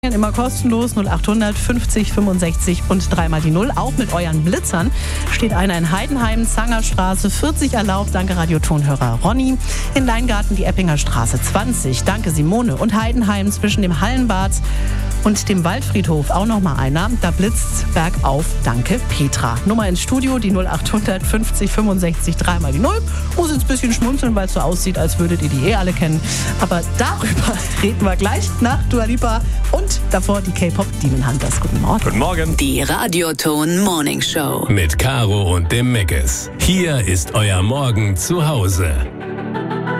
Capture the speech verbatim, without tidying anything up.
Immer kostenlos null achthundert fünfzig fünfundsechzig und dreimal die Null. Auch mit euren Blitzern steht einer in Heidenheim, Zangerstraße vierzig erlaubt. Danke Radiotonhörer Ronny. In Leingarten die Eppinger Straße zwanzig. Danke Simone. Und Heidenheim zwischen dem Hallenbad und dem Waldfriedhof auch noch mal einer. Da blitzt's bergauf. Danke Petra. Nummer ins Studio, die null achthundert fünfzig fünfundsechzig dreimal die Null. Muss jetzt ein bisschen schmunzeln, weil es so aussieht, als würdet ihr die eh alle kennen. Aber darüber reden wir gleich nach Dua Lipa und davor die K-Pop Demon Hunters. Guten Morgen. Guten Morgen. Die Radioton Morning Show. Mit Caro und dem Meckes. Hier ist euer Morgen zu Hause.